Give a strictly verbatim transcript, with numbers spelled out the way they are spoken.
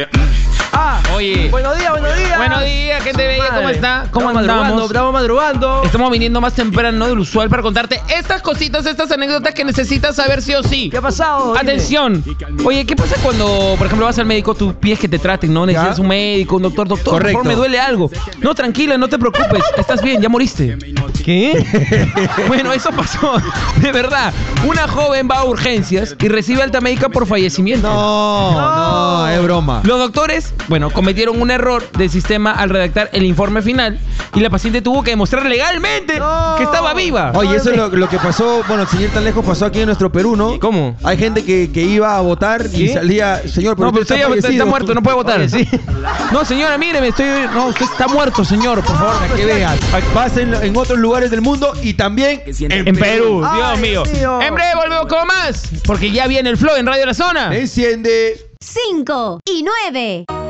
Ah, Oye. Buenos días, buenos días. Buenos días, gente bella, ¿cómo está? ¿Cómo estamos andamos? madrugando, estamos madrugando. Estamos viniendo más temprano del usual para contarte estas cositas, estas anécdotas que necesitas saber sí o sí. ¿Qué ha pasado? Atención. Oye, ¿qué pasa cuando, por ejemplo, vas al médico, tú pides que te traten, ¿no? Necesitas un médico, un doctor, doctor, por favor, me duele algo. No, tranquila, no te preocupes, estás bien, ya moriste. ¿Qué? Bueno, eso pasó, de verdad. Una joven va a urgencias y recibe alta médica por fallecimiento. No, no, no, es broma. Los doctores, bueno, cometieron un error del sistema al redactar el informe final y la paciente tuvo que demostrar legalmente no. que estaba viva. Oye, eso es lo, lo que pasó, bueno, sin ir tan lejos, pasó aquí en nuestro Perú, ¿no? ¿Cómo? Hay gente que, que iba a votar y ¿Qué? salía, señor, pero No, pero usted usted ya está, fallecido. muerto, no puede votar. Oye, sí. No, señora, míreme, estoy... No, usted está muerto, señor, por favor. Para que veas, vas en, en otros lugares del mundo y también en, En Perú, Ay, Dios mío. mío. En breve volvemos con más, porque ya viene el flow en Radio La Zona. Enciende. cinco y nueve.